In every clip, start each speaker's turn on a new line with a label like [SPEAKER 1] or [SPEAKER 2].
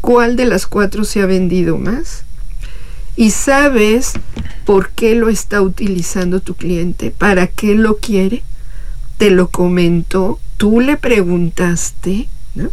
[SPEAKER 1] cuál de las 4 se ha vendido más y sabes por qué lo está utilizando tu cliente, para qué lo quiere, te lo comentó, tú le preguntaste, ¿no?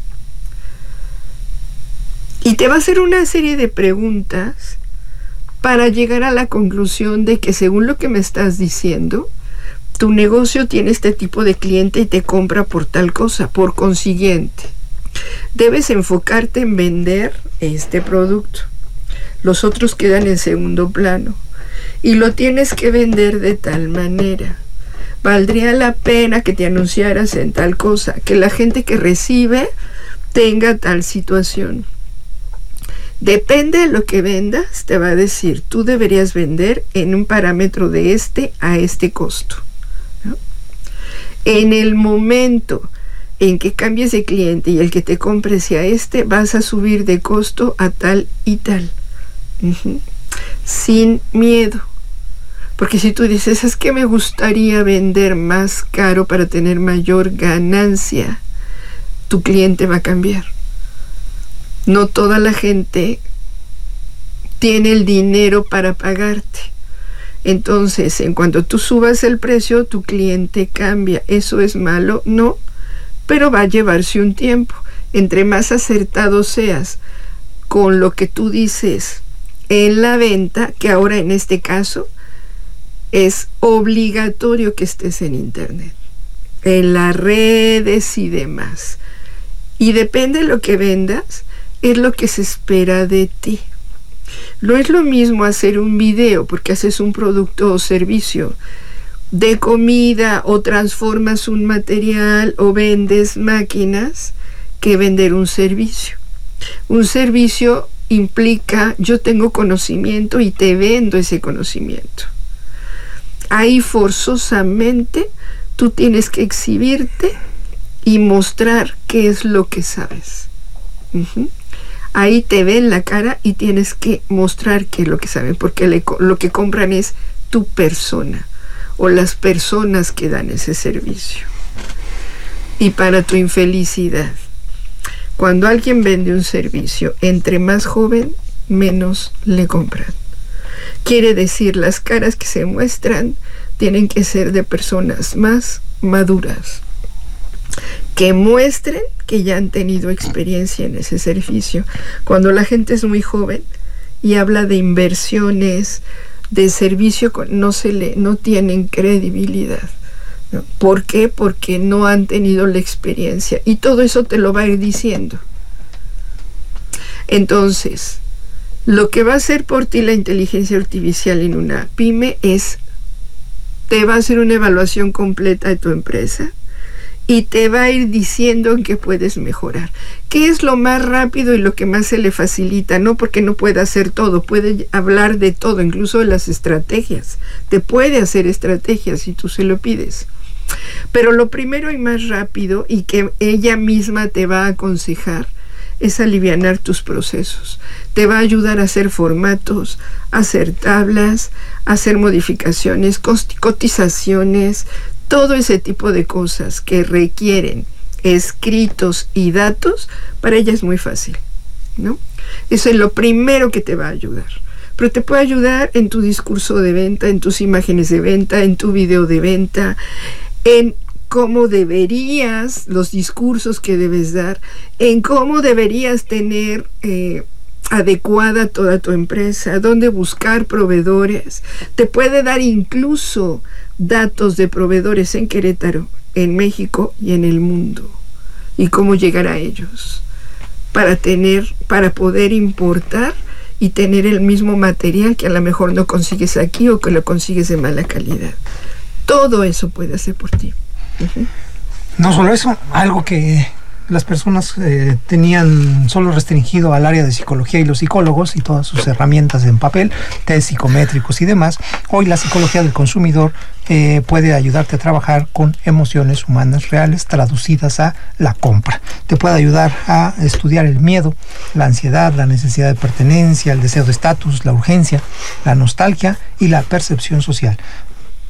[SPEAKER 1] Y te va a hacer una serie de preguntas para llegar a la conclusión de que, según lo que me estás diciendo, tu negocio tiene este tipo de cliente y te compra por tal cosa. Por consiguiente, debes enfocarte en vender este producto. Los otros quedan en segundo plano. Y lo tienes que vender de tal manera. Valdría la pena que te anunciaras en tal cosa, que la gente que recibe tenga tal situación. Depende de lo que vendas, te va a decir, tú deberías vender en un parámetro de este a este costo, ¿no? En el momento en que cambies de cliente y el que te compre sea este, vas a subir de costo a tal y tal. Sin miedo. Porque si tú dices, es que me gustaría vender más caro para tener mayor ganancia, tu cliente va a cambiar. No toda la gente tiene el dinero para pagarte. Entonces, en cuanto tú subas el precio, tu cliente cambia. ¿Eso es malo? No, pero va a llevarse un tiempo. Entre más acertado seas con lo que tú dices en la venta, que ahora en este caso es obligatorio que estés en internet, en las redes y demás. Y depende de lo que vendas, es lo que se espera de ti. No es lo mismo hacer un video porque haces un producto o servicio de comida o transformas un material o vendes máquinas que vender un servicio. Un servicio implica yo tengo conocimiento y te vendo ese conocimiento. Ahí forzosamente tú tienes que exhibirte y mostrar qué es lo que sabes. Ahí te ven la cara y tienes que mostrar qué es lo que saben, porque lo que compran es tu persona o las personas que dan ese servicio. Y para tu infelicidad, cuando alguien vende un servicio, entre más joven, menos le compran. Quiere decir, las caras que se muestran tienen que ser de personas más maduras, que muestren que ya han tenido experiencia en ese servicio. Cuando la gente es muy joven y habla de inversiones, de servicio, no tienen credibilidad, ¿no? ¿Por qué? Porque no han tenido la experiencia, y todo eso te lo va a ir diciendo. Entonces, lo que va a hacer por ti la inteligencia artificial en una pyme es, te va a hacer una evaluación completa de tu empresa y te va a ir diciendo en qué puedes mejorar. ¿Qué es lo más rápido y lo que más se le facilita? No porque no pueda hacer todo, puede hablar de todo, incluso de las estrategias. Te puede hacer estrategias si tú se lo pides. Pero lo primero y más rápido, y que ella misma te va a aconsejar, es alivianar tus procesos. Te va a ayudar a hacer formatos, a hacer tablas, a hacer modificaciones, cotizaciones, todo ese tipo de cosas que requieren escritos y datos. Para ella es muy fácil, ¿no? Eso es lo primero que te va a ayudar. Pero te puede ayudar en tu discurso de venta, en tus imágenes de venta, en tu video de venta, en cómo deberías, los discursos que debes dar, en cómo deberías tener adecuada toda tu empresa, dónde buscar proveedores. Te puede dar incluso datos de proveedores en Querétaro, en México y en el mundo, y cómo llegar a ellos para poder importar y tener el mismo material que a lo mejor no consigues aquí o que lo consigues de mala calidad. Todo eso puede hacer por ti.
[SPEAKER 2] No solo eso, algo que las personas tenían solo restringido al área de psicología y los psicólogos y todas sus herramientas en papel, test psicométricos y demás. Hoy la psicología del consumidor puede ayudarte a trabajar con emociones humanas reales traducidas a la compra. Te puede ayudar a estudiar el miedo, la ansiedad, la necesidad de pertenencia, el deseo de estatus, la urgencia, la nostalgia y la percepción social.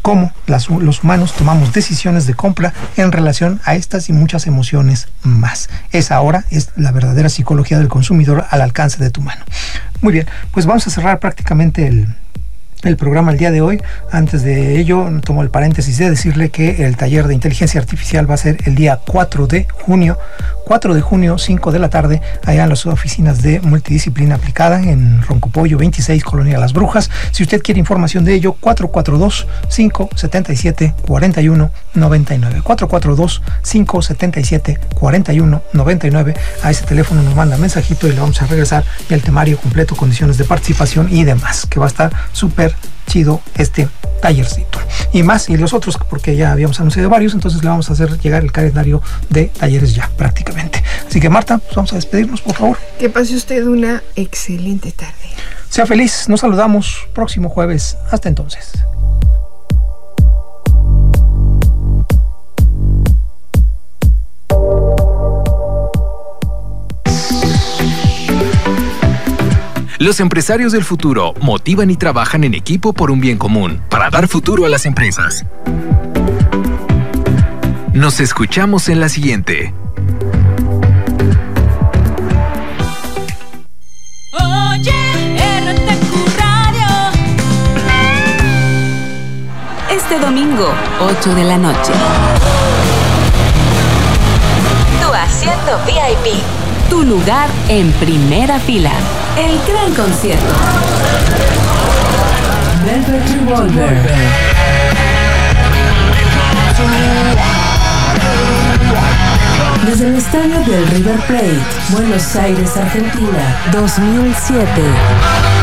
[SPEAKER 2] cómo los humanos tomamos decisiones de compra en relación a estas y muchas emociones más. Esa ahora es la verdadera psicología del consumidor al alcance de tu mano. Muy bien, pues vamos a cerrar prácticamente el programa el día de hoy. Antes de ello, tomo el paréntesis de decirle que el taller de inteligencia artificial va a ser el día 4 de junio, 5 de la tarde, allá en las oficinas de Multidisciplina Aplicada en Roncopollo 26, Colonia Las Brujas. Si usted quiere información de ello, 442-577-4199. 442-577-4199. A ese teléfono nos manda mensajito y le vamos a regresar el temario completo, condiciones de participación y demás, que va a estar súper chido este tallercito. Y más, y los otros, porque ya habíamos anunciado varios, entonces le vamos a hacer llegar el calendario de talleres ya prácticamente. Así que Marta, pues vamos a despedirnos, por favor.
[SPEAKER 1] Que pase usted una excelente tarde.
[SPEAKER 2] Sea feliz, nos saludamos próximo jueves. Hasta entonces.
[SPEAKER 3] Los empresarios del futuro motivan y trabajan en equipo por un bien común, para dar futuro a las empresas. Nos escuchamos en la siguiente.
[SPEAKER 4] Oye, RTQ Radio. Este domingo, 8 de la noche. Tu asiento VIP. Tu lugar en primera fila. El gran concierto. Velvet Revolver. Desde el estadio del River Plate, Buenos Aires, Argentina, 2007.